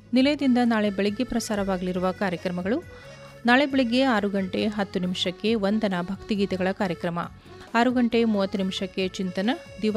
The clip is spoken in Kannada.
ನಿಲಯದಿಂದ ನಾಳೆ ಬೆಳಗ್ಗೆ ಪ್ರಸಾರವಾಗಲಿರುವ ಕಾರ್ಯಕ್ರಮಗಳು: ನಾಳೆ ಬೆಳಗ್ಗೆ 6 ಗಂಟೆ 10 ನಿಮಿಷಕ್ಕೆ ವಂದನಾ ಭಕ್ತಿಗೀತೆಗಳ ಕಾರ್ಯಕ್ರಮ, 6 ಗಂಟೆ 30 ನಿಮಿಷಕ್ಕೆ ಚಿಂತನ